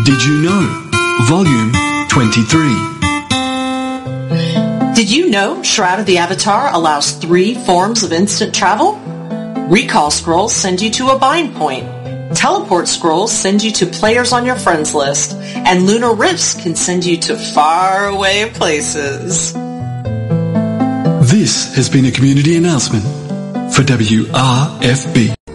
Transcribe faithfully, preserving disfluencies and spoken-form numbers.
Did You Know? Volume twenty-three. Did you know Shroud of the Avatar allows three forms of instant travel? Recall scrolls send you to a bind point. Teleport scrolls send you to players on your friends list. And lunar rifts can send you to faraway places. This has been a community announcement for W R F B.